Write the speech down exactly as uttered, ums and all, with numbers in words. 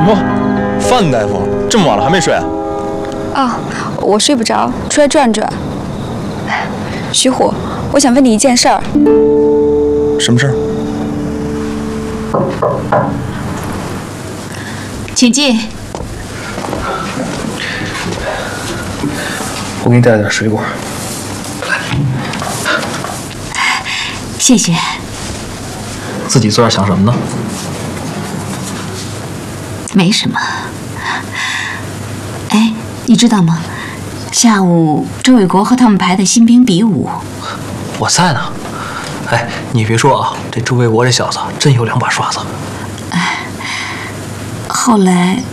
哟，范大夫，这么晚了还没睡啊？ 啊，我睡不着，出来转转。徐虎，我想问你一件事儿。 什么事儿？ 请进。 我给你带了点水果。来， 谢谢。 自己坐这想什么呢？ 没什么。哎，你知道吗？下午周卫国和他们排的新兵比武。 我在呢。哎，你别说啊，这周卫国这小子真有两把刷子。 哎，后来